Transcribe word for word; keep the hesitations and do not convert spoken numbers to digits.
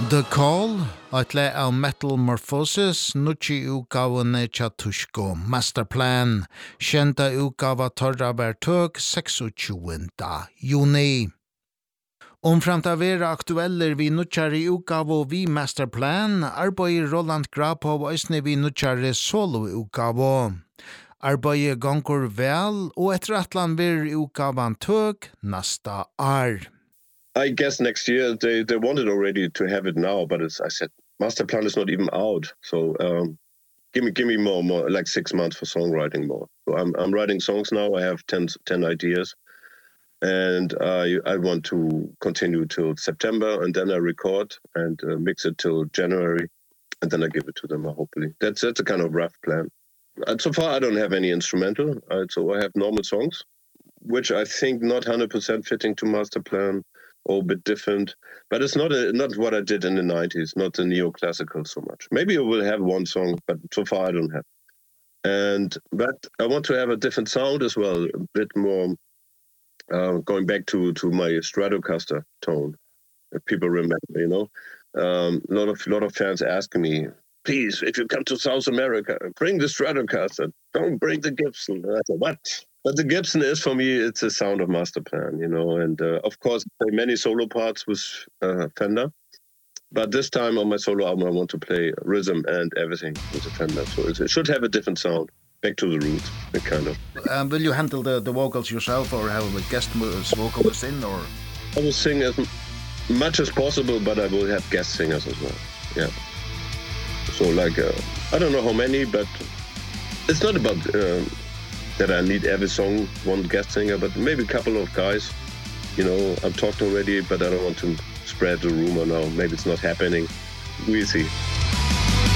The Call, et le av Metal Morphosis, nutji utgavene tja tusko Masterplan, kjenta utgava torra vertøk tjuende juni. Omframt av vera aktueller vi nutjare utgavo vi Masterplan, arbeider Roland Grapov eisne vi nutjare solo utgavo. Arbeider gongur vel, og etter atlan vir utgavan tøk nasta ar. I guess next year they they wanted already to have it now, but it's I said Masterplan is not even out. So um give me give me more more like six months for songwriting more. So I'm I'm writing songs now. I have ten ten ideas. And I I want to continue till September, and then I record and uh, mix it till January, and then I give it to them hopefully. That's that's a kind of rough plan. And so far I don't have any instrumental. Uh, so I have normal songs which I think not one hundred percent fitting to Masterplan. All a bit different, but it's not a, not what I did in the nineties, not the neoclassical so much. Maybe I will have one song, but so far I don't have. And but I want to have a different sound as well, a bit more uh going back to to my Stratocaster tone. If people remember, you know. Um a lot of lot of fans ask me, "Please, if you come to South America, bring the Stratocaster. Don't bring the Gibson." And I said, "What?" But the Gibson is, for me, it's a sound of Masterplan, you know, and uh, of course, I play many solo parts with uh, Fender, but this time on my solo album, I want to play rhythm and everything with the Fender, so it should have a different sound, back to the roots, kind of. Um, will you handle the, the vocals yourself, or have a guest vocalist in, or? I will sing as much as possible, but I will have guest singers as well, yeah. So like, uh, I don't know how many, but it's not about... Uh, that I need every song one guest singer, but maybe a couple of guys, you know. I've talked already, but I don't want to spread the rumor now. Maybe it's not happening. We'll see.